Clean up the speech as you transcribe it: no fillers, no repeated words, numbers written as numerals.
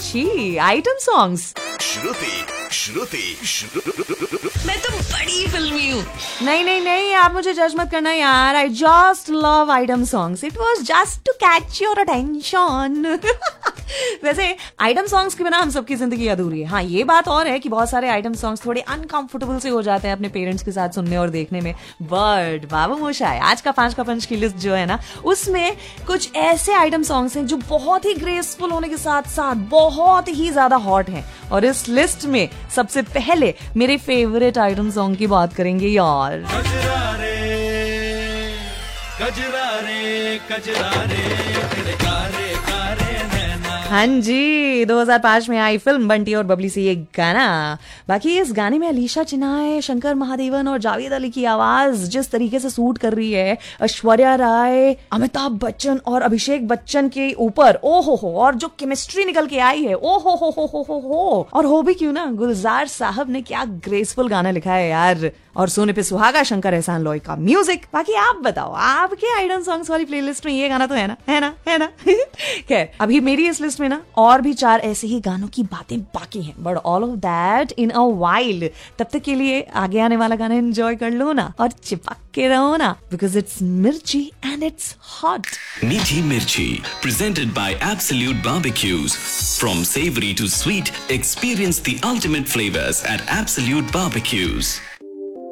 छी item songs. मैं तो बड़ी फिल्मी हूँ। नहीं, आप मुझे जज मत करना यार। I just love item songs. It was just to catch your attention. वैसे आइटम सॉन्ग्स के बिना हम सबकी जिंदगी अधूरी है। हाँ, ये बात और है कि बहुत सारे आइटम सॉन्ग्स थोड़े अनकंफर्टेबल से हो जाते हैं अपने पेरेंट्स के साथ सुनने और देखने में। बट बाबू मोशाय, आज का 5 का पंच की लिस्ट जो है ना, उसमें कुछ ऐसे आइटम सॉन्ग्स हैं जो बहुत ही ग्रेसफुल होने के साथ साथ बहुत ही ज्यादा हॉट हैं। और इस लिस्ट में सबसे पहले मेरे फेवरेट आइटम सॉन्ग की बात करेंगे यार। हाँ जी, 2005 में आई फिल्म बंटी और बबली से ये गाना। बाकी इस गाने में अलीशा चिनाय, शंकर महादेवन और जावेद अली की आवाज जिस तरीके से सूट कर रही है ऐश्वर्या राय, अमिताभ बच्चन और अभिषेक बच्चन के ऊपर, ओ हो, और जो केमिस्ट्री निकल के आई है, ओ हो। और हो भी क्यों ना, गुलजार साहब ने क्या ग्रेसफुल गाना लिखा है यार। और सोने पे सुहागा, शंकर एहसान लॉय का म्यूजिक। बाकी आप बताओ, आपके आइटम सॉन्ग्स वाली प्लेलिस्ट में ये गाना तो है ना? खैर, अभी मेरी इस लिस्ट में ना और भी 4 ऐसे ही गानों की बातें बाकी हैं, but all of that in a while. तब तक के लिए आगे आने वाला गाना एंजॉय कर लो ना और चिपक के रहो ना, बिकॉज इट्स मिर्ची एंड इट्स हॉट। मीठी मिर्ची, presented by Absolute Barbecues. From savory to sweet, experience the ultimate flavors at Absolute Barbecues.